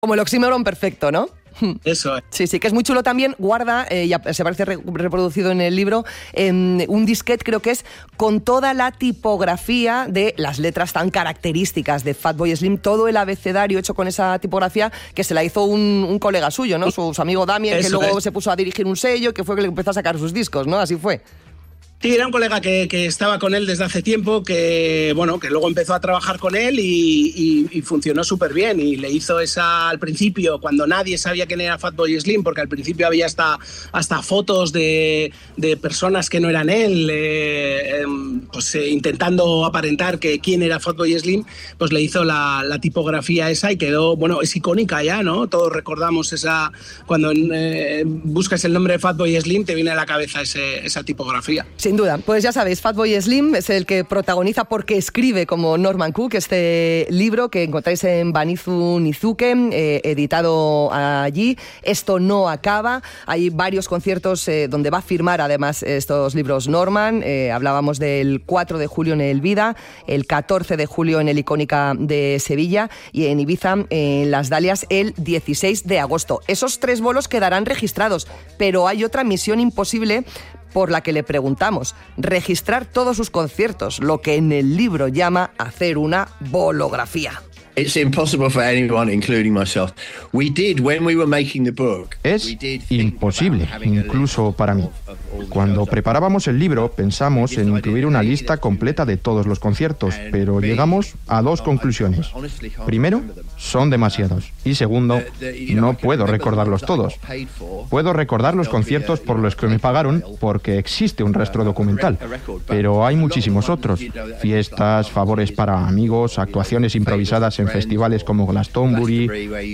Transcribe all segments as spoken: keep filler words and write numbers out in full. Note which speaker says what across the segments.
Speaker 1: Como el oxímoron perfecto, ¿no?
Speaker 2: Eso es.
Speaker 1: Sí, sí, que es muy chulo también. Guarda, eh, ya se parece re- reproducido en el libro, eh, un disquete, creo que es, con toda la tipografía de las letras tan características de Fatboy Slim, todo el abecedario hecho con esa tipografía que se la hizo un, un colega suyo, ¿no? Su, su amigo Damien, que
Speaker 2: Eso
Speaker 1: luego
Speaker 2: es.
Speaker 1: se puso a dirigir un sello, que fue que le empezó a sacar sus discos, ¿no? Así fue.
Speaker 2: Sí, era un colega que, que estaba con él desde hace tiempo, que bueno, que luego empezó a trabajar con él y, y, y funcionó súper bien. Y le hizo esa al principio, cuando nadie sabía quién era Fatboy Slim, porque al principio había hasta, hasta fotos de, de personas que no eran él, eh, eh, pues eh, intentando aparentar que quién era Fatboy Slim, pues le hizo la, la tipografía esa y quedó, bueno, es icónica ya, ¿no? Todos recordamos esa, cuando eh, buscas el nombre de Fatboy Slim, te viene a la cabeza ese, esa tipografía.
Speaker 1: Sin duda. Pues ya sabéis, Fatboy Slim es el que protagoniza, porque escribe como Norman Cook, este libro que encontráis en Banizu Nizuke, eh, editado allí. Esto no acaba. Hay varios conciertos eh, donde va a firmar además estos libros Norman. Eh, hablábamos del cuatro de julio en el Vida, el catorce de julio en el Icónica de Sevilla y en Ibiza, en Las Dalias, el dieciséis de agosto. Esos tres bolos quedarán registrados, pero hay otra misión imposible por la que le preguntamos: registrar todos sus conciertos, lo que en el libro llama hacer una bolografía.
Speaker 3: It's impossible for anyone, including myself. We did, when we were making the book,
Speaker 4: Es imposible, incluso para mí. Cuando preparábamos el libro, pensamos en incluir una lista completa de todos los conciertos, pero llegamos a dos conclusiones. Primero, son demasiados. Y segundo, no puedo recordarlos todos. Puedo recordar los conciertos por los que me pagaron, porque existe un rastro documental, pero hay muchísimos otros. Fiestas, favores para amigos, actuaciones improvisadas en festivales como Glastonbury.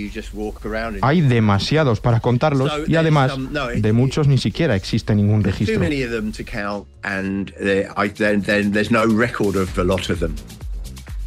Speaker 4: Hay demasiados para contarlos y además de muchos ni siquiera existe ningún registro.
Speaker 3: too many of them to count, and there, I, then, then there's no record of a lot of them.